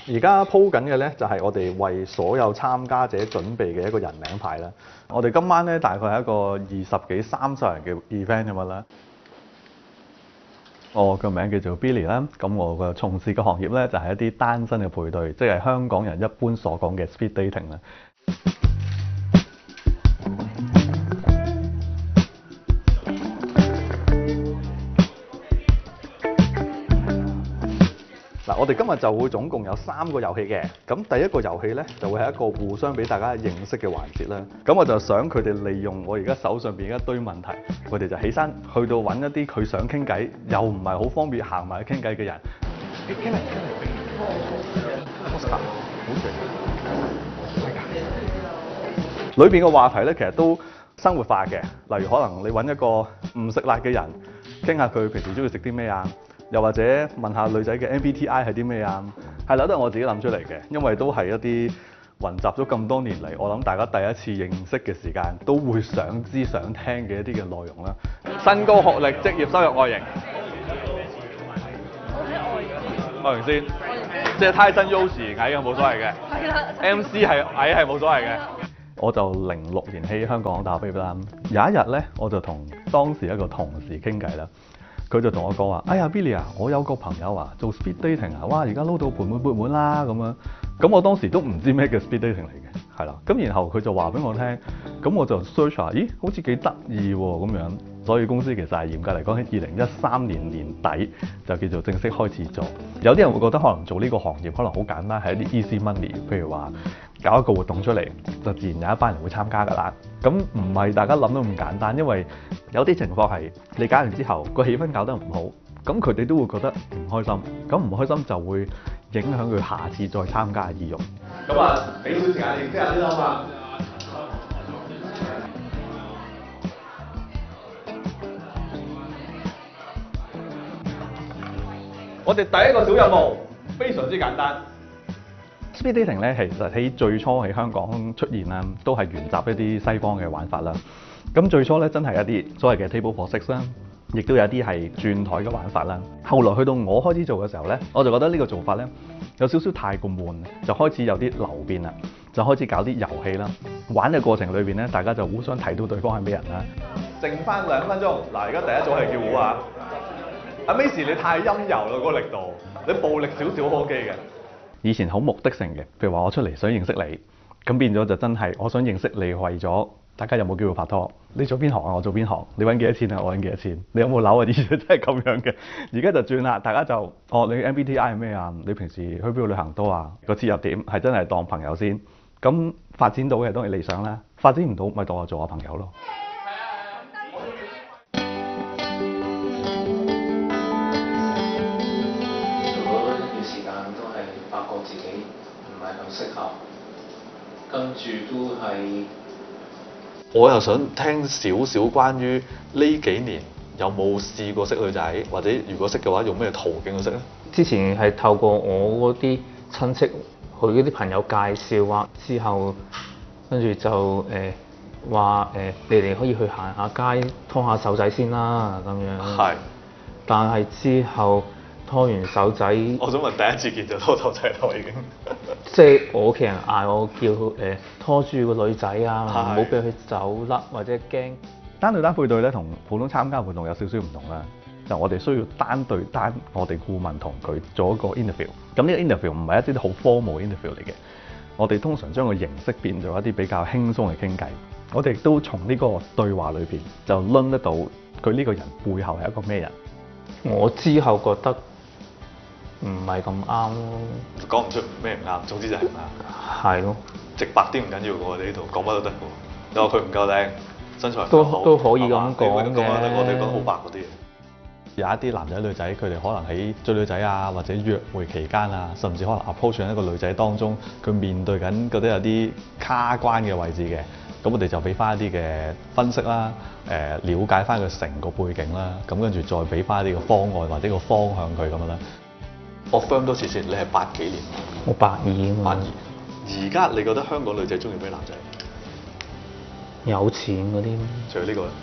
而家鋪緊嘅咧就係我哋為所有參加者準備嘅一個人名牌啦。我哋今晚咧大概係一個20幾30人嘅 event 咁樣啦。我個名叫做 Billy 啦，咁我嘅從事嘅行業咧就係一啲單身嘅配對，即係香港人一般所講嘅 speed dating 啦。我哋今日就會總共有3個遊戲嘅，咁第一個遊戲咧就會係一個互相俾大家認識嘅環節啦。咁我就想佢哋利用我而家手上邊一堆問題，佢哋就起身去到揾一啲佢想傾偈又唔係好方便行埋去傾偈嘅人。傾嚟，裏邊嘅話題咧其實都生活化嘅，例如可能你揾一個唔食辣嘅人，傾下佢平時中意食啲咩啊。又或者問下女仔嘅 MBTI 係啲咩啊？係啦，都係我自己諗出嚟嘅，因為都係一啲混雜咗咁多年嚟，我諗大家第一次認識嘅時間，都會想知想聽嘅一啲嘅內容啦。身高、學歷、職業、收入、外形。外形先，即係 Tyson Yoshi 矮嘅冇所謂嘅。係啦。MC 係矮係冇所謂嘅。我就06年喺香港大學畢業啦。有一日咧，我就同當時一個同事傾偈啦。佢就同我講話：哎呀 Billy 啊，我有個朋友啊，做 speed dating 啊，哇！而家撈到盆滿缽滿啦咁樣。咁我當時都唔知咩叫 speed dating 嚟嘅，係啦。咁然後佢就話俾我聽，咁我就 search 下，咦，好似幾得意喎咁樣。所以公司其實係嚴格嚟講喺2013年年底就叫做正式開始做。有啲人會覺得可能做呢個行業可能好簡單，係一啲 easy money，譬如話搞一個活動出嚟，就自然有一班人會參加㗎啦。咁唔係大家諗到咁簡單，因為有啲情況係你搞完之後個氣氛搞得唔好，咁佢哋都會覺得唔開心，咁唔開心就會影響佢下次再參加嘅意欲。咁啊，俾少時間認識下先啦嘛。我哋第一個小任務非常之簡單。Speed dating 咧，其實喺最初喺香港出現啦，都係沿襲一啲西方嘅玩法啦。咁最初咧，真係一啲所謂嘅 table for six 啦，亦都有一啲係轉台嘅玩法啦。後來去到我開始做嘅時候咧，我就覺得呢個做法咧有少少太過悶，就開始有啲流變啦，就開始搞啲遊戲啦。玩嘅過程裏邊咧，大家就互相睇到對方係咩人啦。剩翻2分鐘，嗱，而家第一組係叫胡啊。阿 Miss 你太陰柔啦，嗰個力度，你暴力少少 OK 嘅。以前好目的性嘅，譬如話我出嚟想認識你，咁變咗就真係我想認識你，為咗大家有冇機會拍拖？你做邊行啊？我做邊行？你揾幾多錢啊？我揾幾多錢？你有冇樓啊？啲嘢真係咁樣嘅。而家就轉啦，大家就你 MBTI 係咩啊？你平時去邊度旅行多啊？個切入點係真係當朋友先，咁發展到嘅當然理想啦，發展唔到咪當我做下朋友咯。 自己唔係咁適合，跟住都係。 我又想聽少少關於呢幾年有冇試過識女仔，或者如果識嘅話，用咩途徑去識咧？ 之前係透過我嗰啲親戚，佢嗰啲朋友介紹啊，之後跟住就話你哋可以去行下街，拖下手仔先啦咁樣。係。但係之後。拖完手仔， 我想問第一次見就拖手仔啦，已經。 即係我屋企人嗌我叫拖住個女仔啊，唔好俾佢走甩或者驚。 單對單配對咧，同普通參加活動有少少唔同啦。就我哋需要單對單，我哋顧問同佢做一個 interview。咁呢個 interview 唔係一啲好 formal interview 嚟嘅。我哋通常將個形式變做一啲比較輕鬆嘅傾偈。我哋亦都從呢個對話裏邊就 learn 得到佢呢個人背後係一個咩人。 我之後覺得。唔係咁啱咯， 講唔出咩唔啱，總之就係唔啱。係咯， 直白啲唔緊要嘅喎，我哋呢度講乜都得嘅喎。你話佢唔夠靚，身材都可以咁講嘅。 我哋講好白嗰啲。 有一啲男仔女仔，佢哋可能喺追女仔啊，或者約會期間啊，甚至可能 approach 緊一個女仔當中，佢面對緊覺得有啲卡關嘅位置嘅，咁我哋就俾翻一啲嘅分析啦，了解翻佢成個背景啦，咁跟住再俾翻一啲嘅方案或者個方向佢咁樣啦。 我 firm 多次先，你係80幾年？ 我82啊嘛。 82。而家你覺得香港女仔中意咩男仔？ 有錢嗰啲。 除咗呢個咧？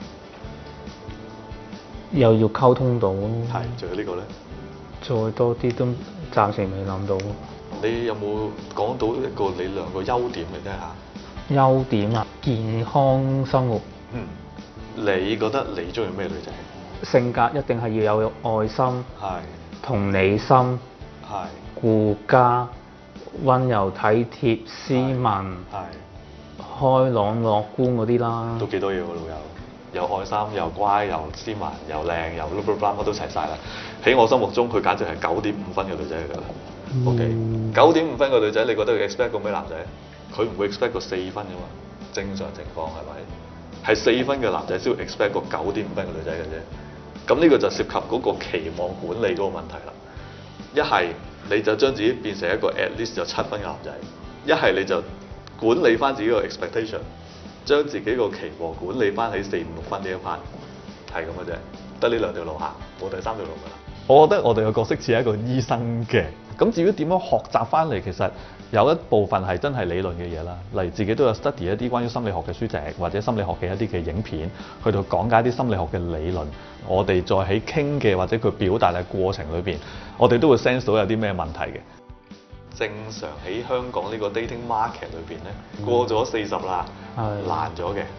又要溝通到。 係，仲有呢個咧？ 再多啲都暫時未諗到。 你有冇講到一個你兩個優點嚟聽下？ 優點啊，健康生活， 嗯，你覺得你中意咩女仔？ 性格一定係要有愛心、 係同理心、 係顧家、温柔體貼、斯文、 係， 開朗樂觀嗰啲啦都。幾多嘢喎，老友，又愛心，又乖，又斯文，又靚，又碌碌碌乜都齊晒啦。喺我心目中，佢簡直係9.5分嘅女仔嚟㗎啦。OK，9.5分嘅女仔，你覺得佢 expect 個咩男仔？佢唔會 expect 個4分㗎嘛。正常情況係咪？係4分嘅男仔先會 expect 個9.5分嘅女仔嘅啫。咁呢個就涉及嗰個期望管理嗰個問題啦。一係你就將自己變成一個 at least 有7分嘅男仔，一係你就管理翻自己個 expectation， 將自己個期望管理翻喺4、5、6分呢一 part， 係咁嘅啫。得呢兩條路行，冇第三條路㗎啦。 我覺得我哋嘅角色似係一個醫生嘅。咁至於點樣學習翻嚟，其實有一部分係真係理論嘅嘢啦。例如自己都有 study 一啲關於心理學嘅書籍，或者心理學嘅一啲嘅影片，去到講解啲心理學嘅理論。我哋再喺傾嘅或者佢表達嘅過程裏邊，我哋都會 sense 到有啲咩問題嘅。 正常喺香港呢個 dating market 裏邊咧，過咗40啦， 係難咗嘅。